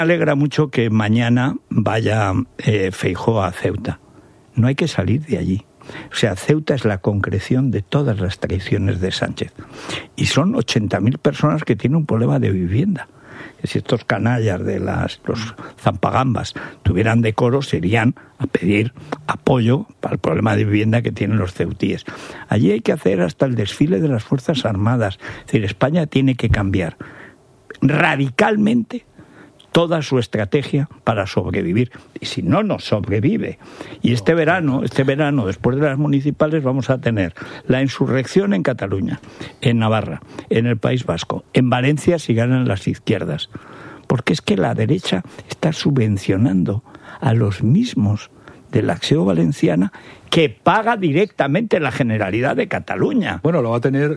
Me alegra mucho que mañana vaya Feijóo a Ceuta. No hay que salir de allí. O sea, Ceuta es la concreción de todas las traiciones de Sánchez. Y son 80.000 personas que tienen un problema de vivienda. Si estos canallas de los zampagambas tuvieran decoro, se irían a pedir apoyo para el problema de vivienda que tienen los ceutíes. Allí hay que hacer hasta el desfile de las Fuerzas Armadas. Es decir, España tiene que cambiar radicalmente toda su estrategia para sobrevivir. Y si no, no sobrevive. Y este verano, después de las municipales, vamos a tener la insurrección en Cataluña, en Navarra, en el País Vasco, en Valencia si ganan las izquierdas. Porque es que la derecha está subvencionando a los mismos de la Acción Valenciana que paga directamente la Generalidad de Cataluña. Bueno, lo va a tener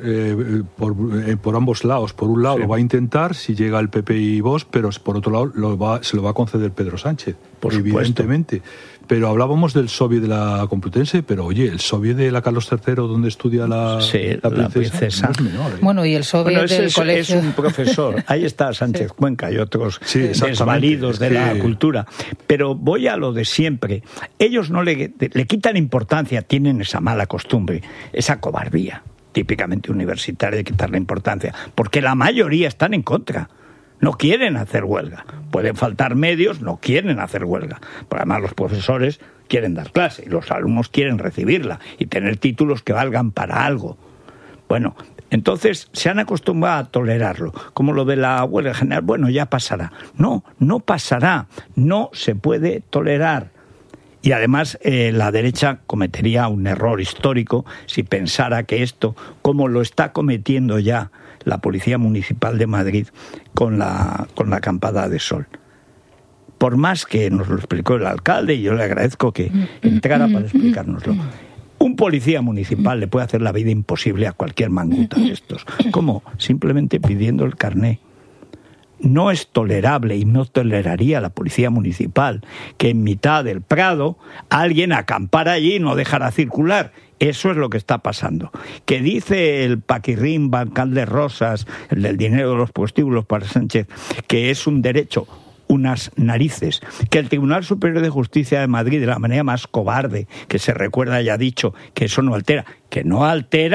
por ambos lados. Por un lado, sí, lo va a intentar si llega el PP y Vox, pero por otro lado se lo va a conceder Pedro Sánchez, evidentemente. Pero hablábamos del soviet de la Complutense, pero oye, el soviet de la Carlos III, donde estudia la princesa. No es menor, ¿eh? Bueno, y el soviet del colegio. Es un profesor. Ahí está Sánchez Cuenca y otros desvalidos de la cultura. Pero voy a lo de siempre. Ellos no le quitan importancia, tienen esa mala costumbre, esa cobardía típicamente universitaria de quitarle importancia, porque la mayoría están en contra. No quieren hacer huelga. Pueden faltar medios, no quieren hacer huelga. Porque además los profesores quieren dar clase y los alumnos quieren recibirla y tener títulos que valgan para algo. Bueno, entonces se han acostumbrado a tolerarlo. Como lo de la huelga general, bueno, ya pasará. No, no pasará. No se puede tolerar. Y además la derecha cometería un error histórico si pensara que esto, como lo está cometiendo ya la Policía Municipal de Madrid con la acampada de sol. Por más que nos lo explicó el alcalde, y yo le agradezco que entrara para explicárnoslo, un policía municipal le puede hacer la vida imposible a cualquier manguta de estos. ¿Cómo? Simplemente pidiendo el carné. No es tolerable y no toleraría la policía municipal que en mitad del Prado alguien acampara allí y no dejara circular. Eso es lo que está pasando. Que dice el paquirrín bancal de Rosas, el del dinero de los prostíbulos para Sánchez, que es un derecho, unas narices, que el Tribunal Superior de Justicia de Madrid, de la manera más cobarde que se recuerda, haya dicho que eso no altera. Que no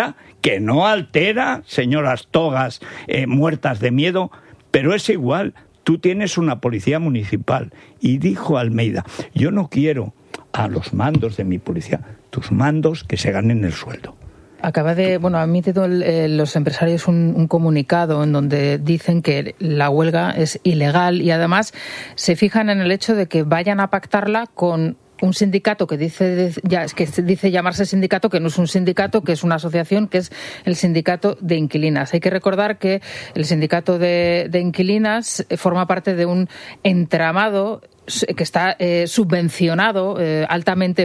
altera, señoras togas muertas de miedo. Pero es igual, tú tienes una policía municipal. Y dijo Almeida, yo no quiero a los mandos de mi policía, tus mandos que se ganen el sueldo. Ha emitido los empresarios un comunicado en donde dicen que la huelga es ilegal y además se fijan en el hecho de que vayan a pactarla con un sindicato que dice llamarse sindicato, que no es un sindicato, que es una asociación, que es el sindicato de inquilinas. Hay que recordar que el sindicato de inquilinas forma parte de un entramado que está subvencionado, altamente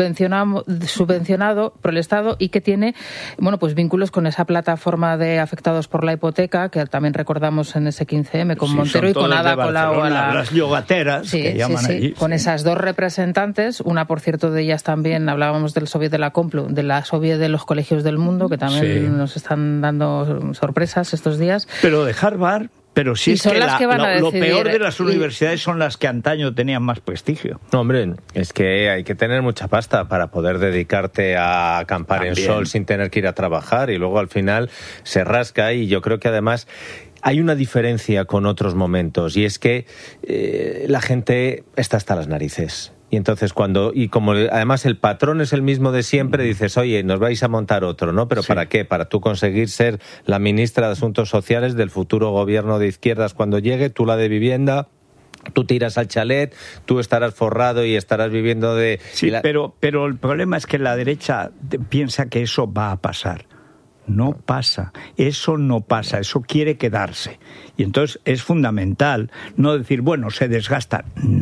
subvencionado por el Estado y que tiene, vínculos con esa plataforma de afectados por la hipoteca que también recordamos en ese 15M con Montero y con Ada Colau, las yogateras que llaman allí. Con esas dos representantes, una por cierto de ellas también, hablábamos del soviet de la Complu, de la soviet de los colegios del mundo, que también nos están dando sorpresas estos días. Pero de Harvard. Pero si es que lo peor de las universidades son las que antaño tenían más prestigio. No, hombre, es que hay que tener mucha pasta para poder dedicarte a acampar en sol sin tener que ir a trabajar y luego al final se rasca y yo creo que además hay una diferencia con otros momentos y es que la gente está hasta las narices. Y entonces como además el patrón es el mismo de siempre, dices, oye, nos vais a montar otro, ¿no? ¿Pero para qué? Para tú conseguir ser la ministra de Asuntos Sociales del futuro gobierno de izquierdas cuando llegue, tú la de vivienda, tú te irás al chalet, tú estarás forrado y estarás viviendo de... Sí, pero el problema es que la derecha piensa que eso va a pasar. No pasa, eso no pasa, eso quiere quedarse. Y entonces es fundamental no decir, bueno, se desgasta,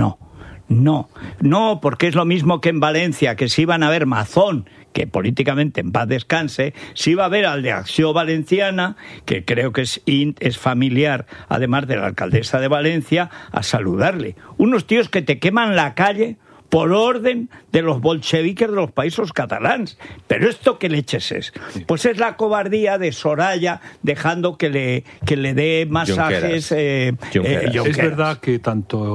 No, porque es lo mismo que en Valencia, que si iban a ver Mazón, que políticamente en paz descanse, si iba a ver al de Acción Valenciana, que creo que es familiar, además de la alcaldesa de Valencia, a saludarle. Unos tíos que te queman la calle por orden de los bolcheviques de los países catalans. Pero ¿esto qué leches es? Pues es la cobardía de Soraya dejando que le dé masajes. Es verdad que tanto